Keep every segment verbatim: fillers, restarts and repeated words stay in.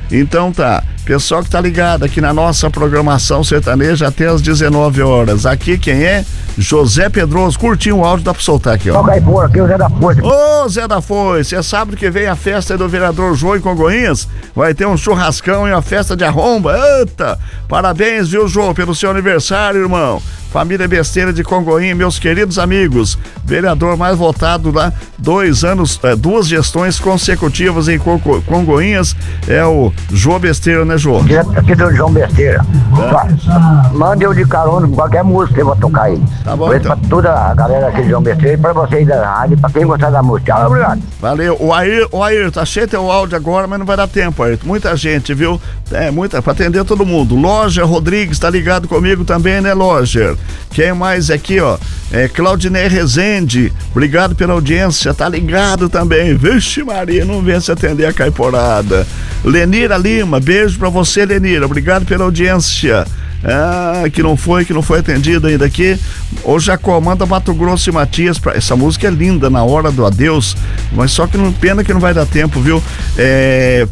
Então tá, pessoal que tá ligado aqui na nossa programação sertaneja até às dezenove horas. Aqui quem é? José Pedroso. Curtiu o áudio, dá pra soltar aqui, ó. Toca aí, por aqui, o Zé da Foice. Ô, Zé da Foice, você sabe que vem a festa do vereador Jô em Congonhas? Vai ter um churrascão e uma festa de arromba. Eita! Parabéns, viu, Jô, pelo seu aniversário, irmão. Família Besteira de Congonhas, meus queridos amigos. Vereador mais votado lá, dois anos, é, duas gestões consecutivas em Congonhas, é o Jô Besteira, né, Jô? Aqui do João Besteira. É. Manda eu de carona, qualquer música que eu vou tocar aí. Tá bom, então. Pra toda a galera aqui de João Besteira e pra vocês da rádio, pra quem gostar da música. Tchau, obrigado. Valeu. O Ayrton, o Ayrton, tá cheio teu áudio agora, mas não vai dar tempo, Ayrton. Muita gente, viu? É, muita, pra atender todo mundo. Loja Rodrigues, tá ligado comigo também, né, Loja? Quem mais aqui, ó? É Claudinei Rezende, obrigado pela audiência, tá ligado também. Vixe Maria, não vem se atender a caiporada. Lenira Lima, beijo pra você, Lenira, obrigado pela audiência. Ah, que não foi, que não foi atendido ainda aqui. Ô Jacó, manda Mato Grosso e Matias pra... Essa música é linda, Na Hora do Adeus, mas só que não, pena que não vai dar tempo, viu? É...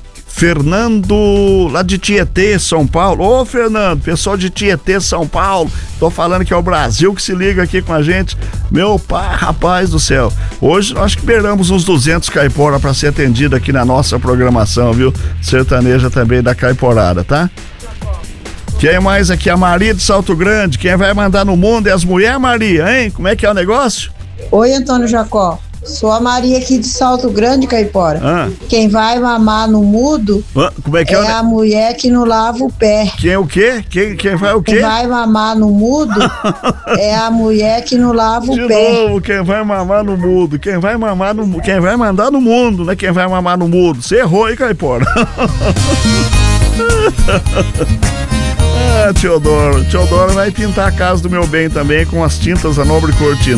Fernando, lá de Tietê, São Paulo. Ô, Fernando, pessoal de Tietê, São Paulo. Tô falando que é o Brasil que se liga aqui com a gente. Meu pai, rapaz do céu. Hoje nós que beiramos uns duzentos caipora pra ser atendido aqui na nossa programação, viu? Sertaneja também da caiporada, tá? Quem mais aqui? A Maria de Salto Grande. Quem vai mandar no mundo é as mulheres, Maria, hein? Como é que é o negócio? Oi, Antônio Jacó. Sou a Maria aqui de Salto Grande, Caipora. Ah. Quem vai mamar no mudo ah, como é, que é, é a mulher que não lava o pé. Quem é o quê? Quem, quem vai o quê? Quem vai mamar no mudo é a mulher que não lava o de pé. De novo, quem vai mamar no mudo. Quem vai mamar no Quem vai mandar no mundo, né? Quem vai mamar no mudo. Você errou, hein, Caipora? Ah, Teodoro. Teodoro vai pintar a casa do meu bem também com as tintas da Nobre Cortina.